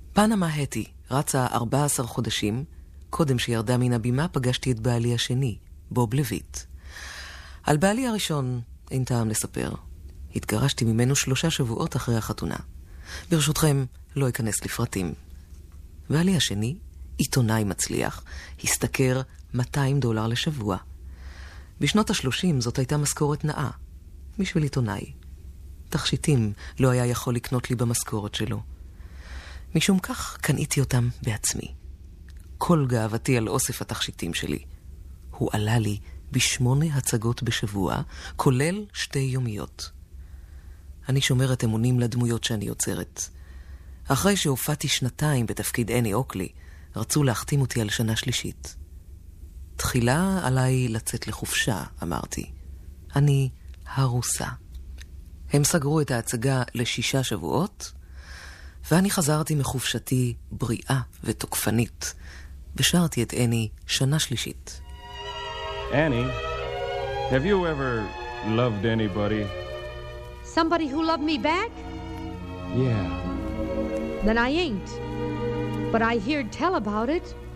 פנמה הטי רצה 14 חודשים. קודם שירדה מן הבימה פגשתי את בעלי השני, בוב לויט. על בעלי הראשון אין טעם לספר. התגרשתי ממנו 3 שבועות אחרי החתונה. ברשותכם, לא אכנס לפרטים. בעלי השני, עיתונאי מצליח, השתכר $200 לשבוע. בשנות ה-30 זאת הייתה משכורת נאה. בשביל עיתונאי. תכשיטים לא היה יכול לקנות לי במשכורת שלו. משום כך קניתי אותם בעצמי. כל גאוותי על אוסף התכשיטים שלי. הוא עלה לי ב8 הצגות בשבוע, כולל 2 יומיות. אני שומרת אמונים לדמויות שאני יוצרת. אחרי שהופעתי 2 בתפקיד אני אוקלי, רצו להחתים אותי על שנה שלישית. תחילה עליי לצאת לחופשה, אמרתי. אני הרוסה. הם סגרו את ההצגה ל6 שבועות, ואני חזרתי מחופשתי בריאה ותוקפנית. ושרתי את אני שנה שלישית. Annie, have you ever loved anybody? Somebody who loved me back? Yeah. Then I ain't. But I heard tell about it.